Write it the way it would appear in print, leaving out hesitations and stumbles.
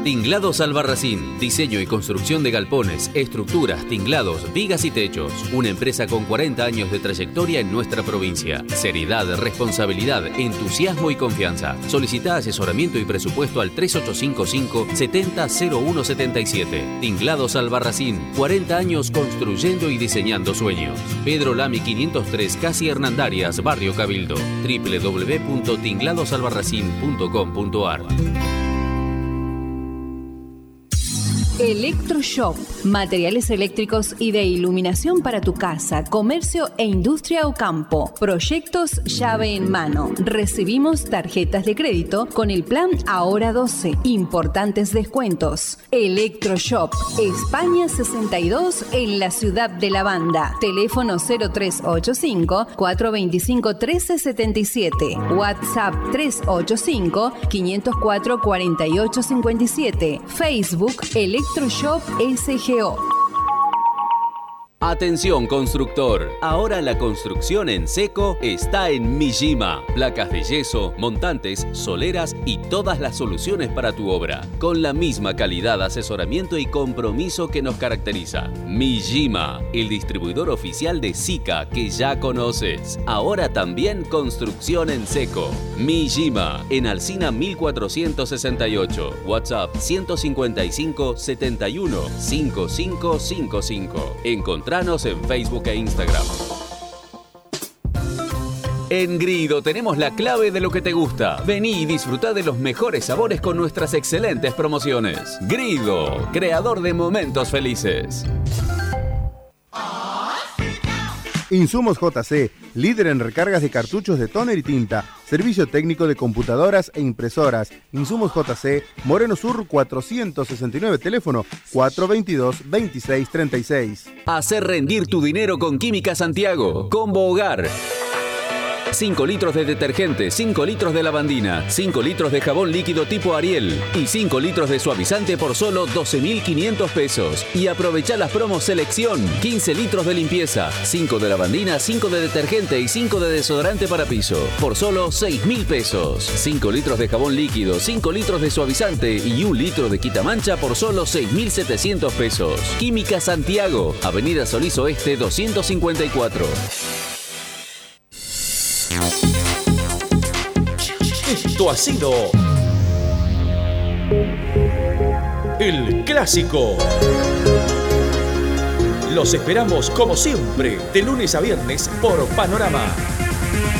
Tinglados Albarracín, diseño y construcción de galpones, estructuras, tinglados, vigas y techos. Una empresa con 40 años de trayectoria en nuestra provincia. Seriedad, responsabilidad, entusiasmo y confianza. Solicita asesoramiento y presupuesto al 3855-700177. Tinglados Albarracín, 40 años construyendo y diseñando sueños. Pedro Lamy 503, Casi Hernandarias, Barrio Cabildo. www.tingladosalbarracin.com.ar. Electroshop, materiales eléctricos y de iluminación para tu casa, comercio e industria o campo. Proyectos llave en mano. Recibimos tarjetas de crédito con el plan Ahora 12. Importantes descuentos. Electroshop, España 62 en la ciudad de La Banda. Teléfono 0385-425-1377. WhatsApp 385-504-4857. Facebook Electroshop SGO. Atención constructor, ahora la construcción en seco está en Mijima. Placas de yeso, montantes, soleras y todas las soluciones para tu obra, con la misma calidad, asesoramiento y compromiso que nos caracteriza. Mijima, el distribuidor oficial de Sika que ya conoces. Ahora también construcción en seco. Mijima, en Alsina 1468, WhatsApp 155 71 5555. Encontranos en Facebook e Instagram. En Grido tenemos la clave de lo que te gusta. Vení y disfruta de los mejores sabores con nuestras excelentes promociones. Grido, creador de momentos felices. Insumos JC, líder en recargas de cartuchos de tóner y tinta. Servicio técnico de computadoras e impresoras. Insumos JC, Moreno Sur 469, teléfono 422-2636. Hacer rendir tu dinero con Química Santiago. Combo Hogar. 5 litros de detergente, 5 litros de lavandina, 5 litros de jabón líquido tipo Ariel y 5 litros de suavizante por solo 12.500 pesos. Y aprovecha las promos selección: 15 litros de limpieza, 5 de lavandina, 5 de detergente y 5 de desodorante para piso por solo 6.000 pesos. 5 litros de jabón líquido, 5 litros de suavizante y 1 litro de quitamancha por solo 6.700 pesos. Química Santiago, Avenida Solís Oeste 254. Esto ha sido El Clásico. Los esperamos como siempre, de lunes a viernes por Panorama